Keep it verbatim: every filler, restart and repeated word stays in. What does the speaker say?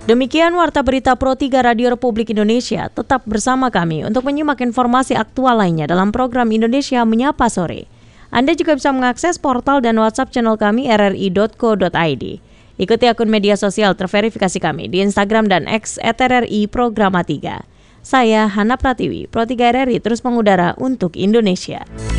Demikian Warta Berita Pro tiga Radio Republik Indonesia. Tetap bersama kami untuk menyimak informasi aktual lainnya dalam program Indonesia Menyapa Sore. Anda juga bisa mengakses portal dan WhatsApp channel kami r r i dot co dot i d. Ikuti akun media sosial terverifikasi kami di Instagram dan X at r r i programa tiga. Saya Hana Pratiwi, Pro tiga R R I terus mengudara untuk Indonesia.